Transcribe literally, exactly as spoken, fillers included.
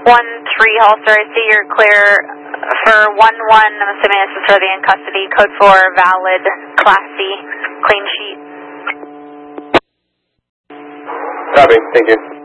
one three Holster, I see you're clear for one one. I'm assuming this is for the in custody. Code four, valid, Class C, clean sheet. Copy, thank you.